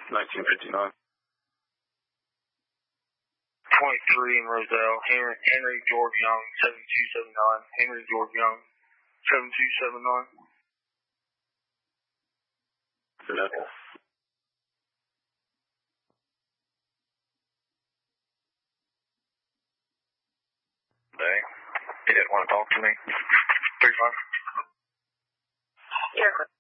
1959. 23 in Roselle, Henry George Young, 7279. Henry George Young, 7279. Yeah. Hey, you didn't want to talk to me? 35. Yeah.